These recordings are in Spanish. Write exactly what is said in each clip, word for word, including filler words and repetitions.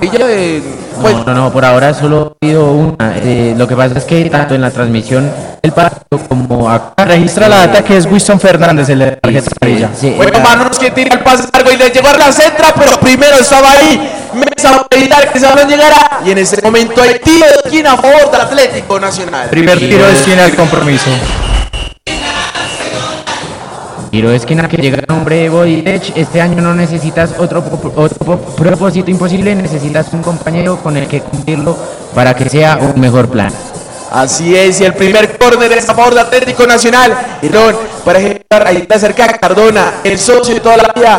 amarilla de... Pues, no, no, no, por ahora solo ha habido una. Eh, lo que pasa es que tanto en la transmisión del partido como acá registra la data que es Wilson Fernández el de la tarjeta amarilla. Sí, sí, bueno, la... Manos que tira el pase largo y le llegó a la centra, pero primero estaba ahí Mesa a evitar que ese balón llegara. Y en ese momento hay tiro de esquina a favor del Atlético Nacional. Primer tiro de esquina del compromiso. Tiro de esquina que llega a nombre de Bodidech. Este año no necesitas otro, otro propósito imposible, necesitas un compañero con el que cumplirlo para que sea un mejor plan. Así es, y el primer córner es a favor de Atlético Nacional. Irón para ejecutar, ahí está cerca Cardona, el socio de toda la vida.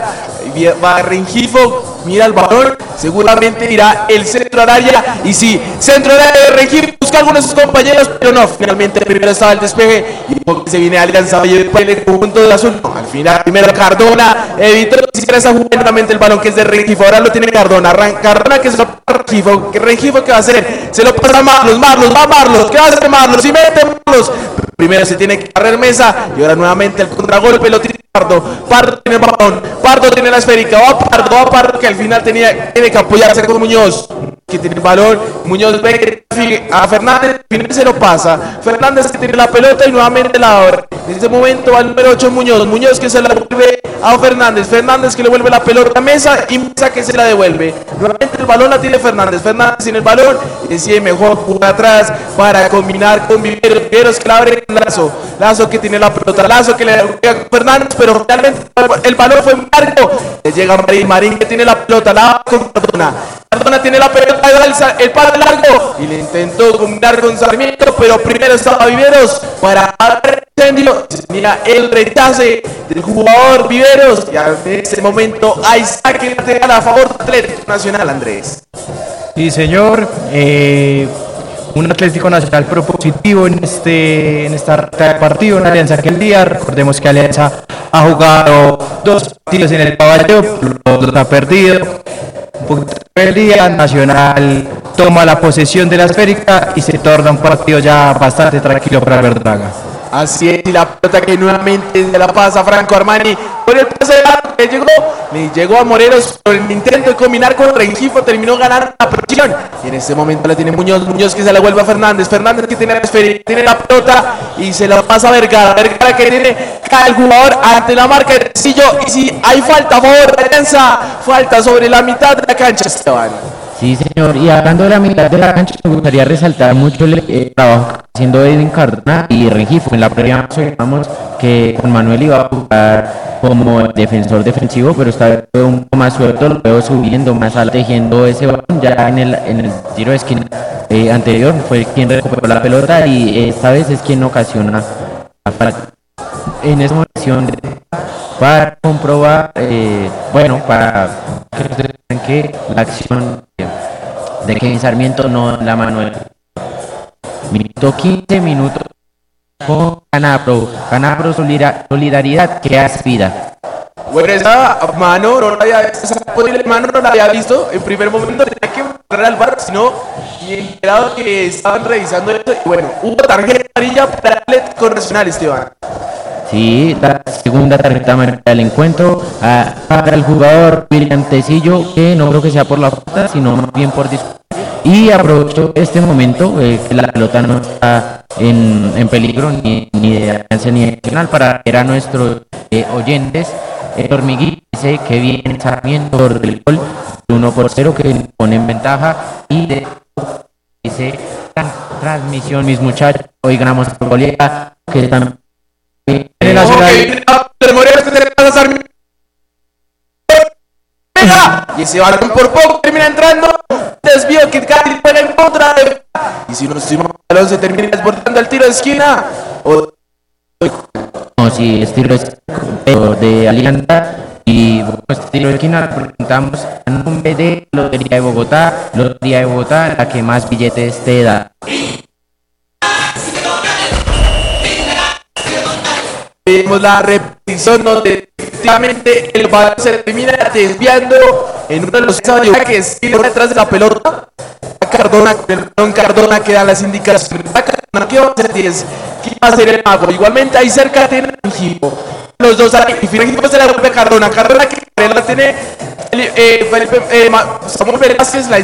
Va Rengifo, mira el balón, seguramente irá el centro al área. Y sí, centro al área de Rengifo, busca a algunos de sus compañeros, pero no, finalmente primero estaba el despeje. Y se viene Alianza Valle para el conjunto del azul. No, al final, primero Cardona, evitó ni siquiera esa jugada, nuevamente el balón que es de Rengifo. Ahora lo tiene Cardona, Cardona que se lo pasa a Rengifo. ¿Qué Rengifo qué va a hacer? Se lo pasa a Marlos, Marlos, va Marlos, ¿qué va a hacer Marlos? Y mete Marlos. Primero se tiene que barrer Mesa y ahora nuevamente el contragolpe lo tiene Pardo. Pardo tiene el balón, Pardo tiene la esférica, va Pardo, va Pardo que al final tenía, tiene que apoyarse con Muñoz, que tiene el balón. Muñoz ve a Fernández, al final se lo pasa. Fernández que tiene la pelota y nuevamente la abre. En este momento va el número ocho Muñoz, Muñoz que se la devuelve a Fernández, Fernández que le vuelve la pelota a Mesa y Mesa que se la devuelve. Nuevamente el balón la tiene Fernández, Fernández tiene el balón y decide mejor jugar atrás para combinar con Viveros, Viveros que la abre con Lazo, Lazo que tiene la pelota, Lazo que le devuelve a Fernández, pero realmente el balón fue muy largo. Le llega Marín, Marín que tiene la pelota, la con Cardona. Cardona tiene la pelota, el palo largo y le intentó combinar con Sarmiento, pero primero estaba Viveros para dar incendio. Mira el rechace del jugador Viveros y en ese momento hay saque lateral a favor del Atlético Nacional, Andrés. Sí, señor. Eh, un Atlético Nacional propositivo en este en esta partido, una Alianza que el día, recordemos que Alianza ha jugado dos partidos en el Pabellón, los dos ha perdido. Un poquito el día, Nacional toma la posesión de la esférica y se torna un partido ya bastante tranquilo para Verdraga. Así es, y la pelota que nuevamente se la pasa a Franco Armani por el pase que llegó, le llegó a Morelos por el intento de combinar con Rengifo, terminó ganando la presión. Y en este momento la tiene Muñoz, Muñoz que se la vuelve a Fernández, Fernández que tiene la, tiene la pelota y se la pasa a Vergara, Vergara que tiene cae el jugador ante la marca de Sillo y si hay falta a favor de Alianza, falta sobre la mitad de la cancha, Esteban. Sí, señor, y hablando de la mitad de la cancha, me gustaría resaltar mucho el eh, trabajo que está haciendo Edwin Cardona y Rengifo. En la previa mencionamos que con Manuel iba a jugar como defensor defensivo, pero está un poco más suelto, lo veo subiendo más alto, tejiendo ese balón. Ya en el, en el tiro de esquina eh, anterior fue quien recuperó la pelota y esta vez es quien ocasiona la falta. En esa ocasión para comprobar, eh, bueno, para que ustedes vean que la acción de Kevin Sarmiento no la Manuel. Minuto quince, minutos con Canapro, Canapro Solidaridad que aspira. Bueno, esa mano no la había, esa posible mano no la había visto en primer momento, tenía que entrar al bar, sino y enterado que estaban revisando eso. Y bueno, hubo tarjeta amarilla para el Atlético Nacional, Esteban. Sí, la segunda tarjeta amarilla del encuentro a, para el jugador William Tecillo, que no creo que sea por la falta, sino más bien por disputa. Y aprovecho este momento eh, que la pelota no está en, en peligro ni, ni de Alianza ni de Nacional para ver a nuestros eh, oyentes. El Hormiguito dice que viene Sarmiento por el gol uno por cero que pone en ventaja y de, dice gran transmisión mis muchachos, oigamos por goleada que también en el Nacional y ese balón por poco termina entrando, desvío que Cali juega en contra de... y si no se balón se termina desbordando el tiro de esquina o... no, si es tiro de, de Alianza y bueno, este tiro de esquina presentamos a nombre de Lotería de Bogotá, Lotería de Bogotá, la que más billetes te da. Vemos la repetición donde efectivamente el balón se termina desviando en uno de los saques que detrás de la pelota. Cardona, perdón, Cardona que da las indicaciones. Cardona, ¿qué va a hacer? diez. ¿Qué va a hacer el mago? Igualmente ahí cerca tiene Rengifo. Los dos ahí. Y Rengifo se la golpea a Cardona. Cardona que la tiene eh, Felipe, eh, Samuel Velázquez, la